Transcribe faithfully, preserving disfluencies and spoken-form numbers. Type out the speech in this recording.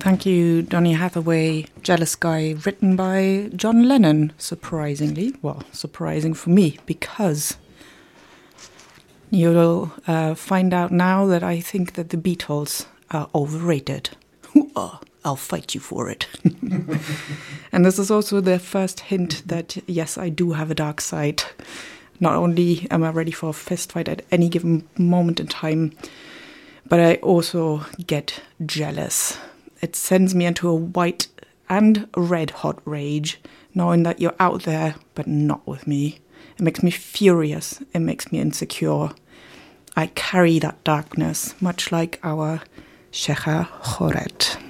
Thank you, Donny Hathaway, Jealous Guy, written by John Lennon, surprisingly. Well, surprising for me, because you'll uh, find out now that I think that the Beatles are overrated. I'll fight you for it. And this is also the first hint that, yes, I do have a dark side. Not only am I ready for a fist fight at any given moment in time, but I also get jealous. It sends me into a white and red hot rage, knowing that you're out there, but not with me. It makes me furious. It makes me insecure. I carry that darkness, much like our Sheikha Khoret.